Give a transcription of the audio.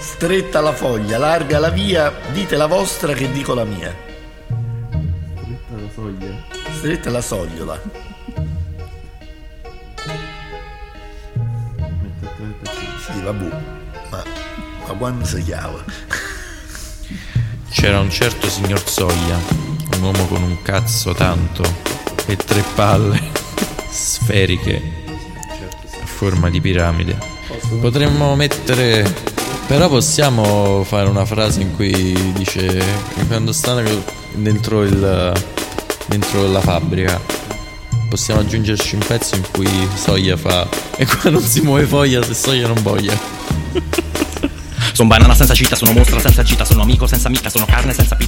Stretta la foglia, larga la via, dite la vostra che dico la mia. Stretta la soglia. Stretta la sogliola. Sì, vabbè, ma quando si chiama? C'era un certo signor Soglia, un uomo con un cazzo tanto e 3 palle sferiche a forma di piramide. Potremmo mettere, però possiamo fare una frase in cui dice che quando stanno dentro la fabbrica possiamo aggiungerci un pezzo in cui Soglia fa: e qua non si muove foglia se Soglia non voglia. Sono banana senza cita, sono mostra senza gita, sono amico senza mica, sono carne senza pizza.